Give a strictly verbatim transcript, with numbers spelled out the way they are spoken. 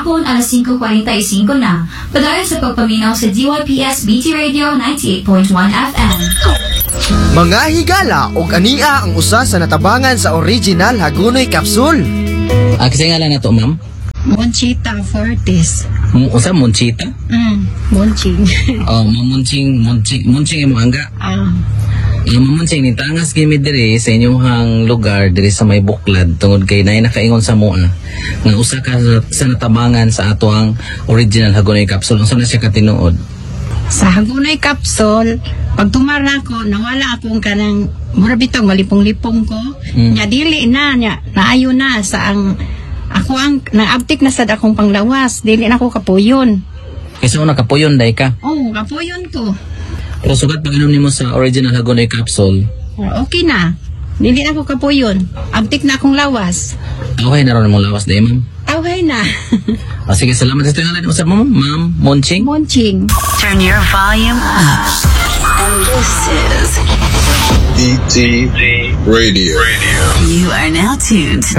hapon alas singko kuwarenta y singko na. Padayon sa pagpaminaw sa D Y P S B T Radio ninety-eight point one F M. Mga higala og ania ang usa sa natabangan sa original Hagunoy Capsule. Ah, kasi nga lang na to, ma'am? Monchita Fortis. M- usa, Monchita? Mm, Monching. Oh, mamunching, munching, munching imo angga. Ah. Yung mamunching, nitangas gimi diri sa inyong lugar, diri sa may buklad, tungod kay naay nakaingon sa mua, nga usa ka sa natabangan sa ato ang original Hagunoy Capsule. Unsa na siya katinuod? Sa Hagunoy Capsule, pag tumara ko, nawala akong kanang mura bitong malipong-lipong ko. Mm. Nya dili na, nya, naayo na sa ang ako ang naabtik na sad akong panglawas. Dili na ako kapuyon. Kasi una kapuyon day ka. Oh, kapuyon ko. Pero sugat pag inom nimo sa original Hagunoy Capsule, Oh, okay na. Dili na ako kapuyon. Abtik na akong lawas. okay na ron mo lawas day, ma'am. Okay na. Ah, sige, salamat sa ito yung sa mo, ma'am. Monching. Monching. Turn your volume up. And this is B T Radio. You are now tuned